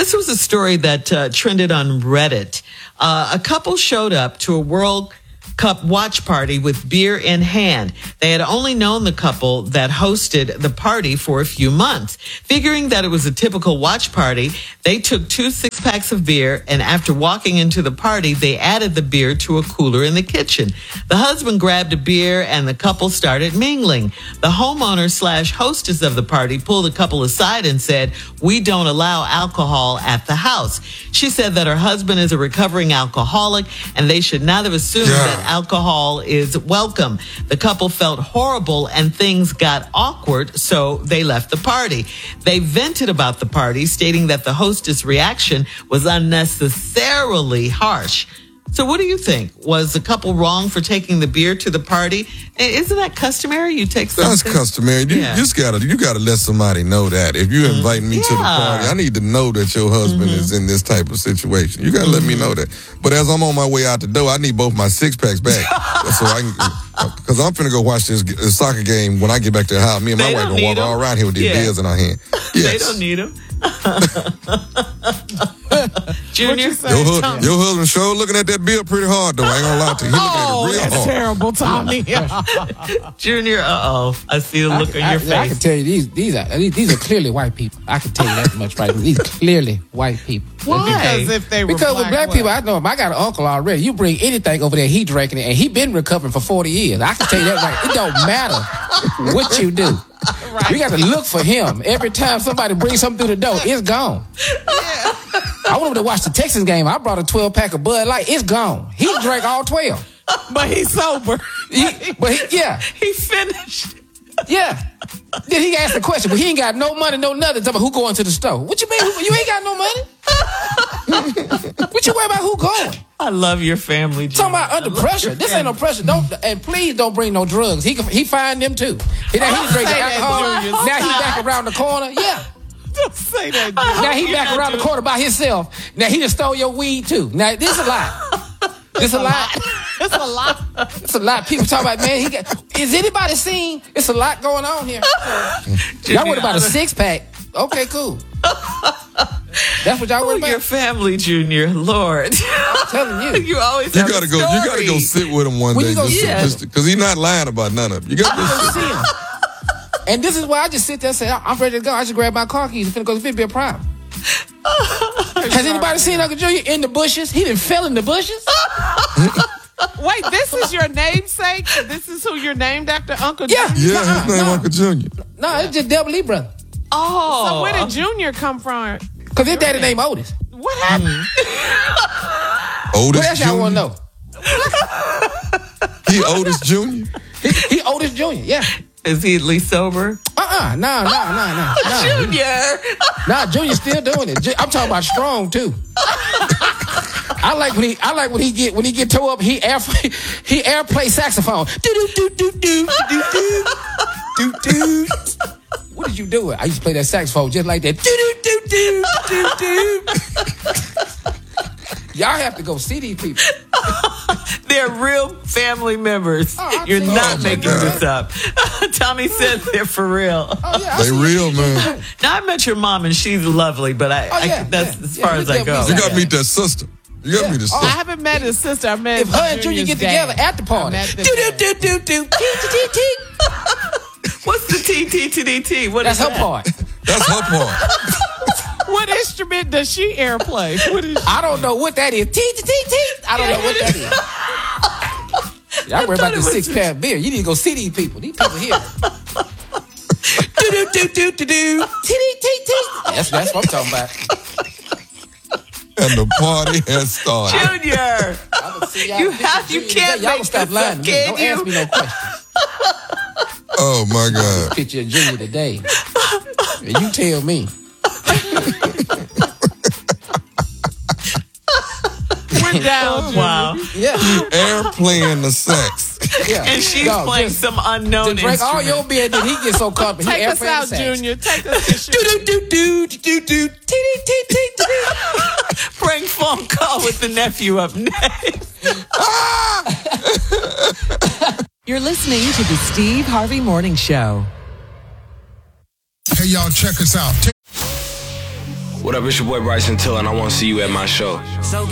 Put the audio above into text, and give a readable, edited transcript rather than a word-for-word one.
This was a story that trended on Reddit. A couple showed up to a World Cup watch party with beer in hand. They had only known the couple that hosted the party for a few months. Figuring that it was a typical watch party, they took 2 6-packs of beer, and after walking into the party, they added the beer to a cooler in the kitchen. The husband grabbed a beer and the couple started mingling. The homeowner/hostess of the party pulled the couple aside and said, "We don't allow alcohol at the house." She said that her husband is a recovering alcoholic and they should not have assumed that alcohol is welcome. The couple felt horrible and things got awkward, so they left the party. They vented about the party, stating that the hostess' reaction was unnecessarily harsh. So what do you think? Was the couple wrong for taking the beer to the party? Isn't that customary? You take something? That's customary. You just gotta let somebody know that. If you invite me to the party, I need to know that your husband is in this type of situation. You gotta let me know that. But as I'm on my way out the door, I need both my 6-packs back. So I can, because I'm finna go watch this soccer game when I get back to the house. Me and my wife gonna walk all around here with these beers in our hand. Yes. They don't need them. Junior, your husband sure looking at that bill pretty hard though. I ain't gonna lie to you. He looking at it real that's hard. terrible, Tommy. Junior, I see the look on your face. I can tell you these are clearly white people. I can tell you that much right now. These are clearly white people. Why? Because if they were Because with black people, I know him. I got an uncle already. You bring anything over there, he drinking it, and he been recovering for 40 years. I can tell you that right. It don't matter what you do. Right. You got to look for him. Every time somebody brings something through the door, it's gone. Yeah. I went over to watch the Texans game. I brought a 12-pack of Bud Light. It's gone. He drank all 12. But he's sober. He finished. Yeah. Then he asked the question, but he ain't got no money, no nothing. Talking about who going to the store. What you mean? You ain't got no money? What you worry about who going? I love your family, Junior. Talking about under pressure. This ain't no pressure. And please don't bring no drugs. He find them too. He drinking alcohol. Now he back around the corner. Yeah. Don't say that. Now he back around the corner by himself. Now he just stole your weed too. Now this a lot. It's a lot. It's a lot. It's a lot. People talk about, man, is anybody seen? It's a lot going on here. Y'all worried about a 6-pack. Okay, cool. That's what y'all worried about? Your family, Junior. Lord. I'm telling you. You always You have gotta a go. story. You gotta go sit with him one day, because he's not lying about none of it. You gotta go see him. And this is why I just sit there and say, I'm ready to go. I just grab my car keys and finna go to be a problem. Has anybody seen Uncle Junior in the bushes? He done fell in the bushes. Wait, this is your namesake? This is who you're named after, Uncle Junior? Yeah, his name Uncle Junior. No, it's just Double Lee brother. Oh. So where did Junior come from? Because his daddy named Otis. What happened? Otis what else y'all want to know? He Otis Junior? He Otis Junior, yeah. Is he at least sober? No. Junior. Nah, Junior's still doing it. I'm talking about strong too. I like when he get tore up. He airplay saxophone. Do do do do do do do do. What did you do? I used to play that saxophone just like that. Do do do do do. Y'all have to go see these people. They're real family members. You're not making this up. Tommy says they're for real. They real, man. Now, I met your mom, and she's lovely, but that's as far as I go. You got to meet that sister. You got to meet the sister. I haven't met his sister. I met if her and Junior get together at the party. Do. What's the T? That's her part. That's her part. What instrument does she airplay? I don't know what that is. T. I don't know what that is. Y'all worry about the 6-pack beer. You need to go see these people. These people here. Do. That's what I'm talking about. And the party has started. Junior, you can't y'all make stop this lying up, to me. Don't ask me no questions. Oh my God. Picture of Junior today. And you tell me. We're down. Wow. Yeah. Airplaying the sax. Yeah. And she's playing some unknown instrument. Drink all your beer, then he gets so comfortable. Take us out, Junior. Take us to do. Prank phone call with the nephew up next. You're listening to the Steve Harvey Morning Show. Hey, y'all, check us out. What up, it's your boy Bryson Tiller, and I want to see you at my show.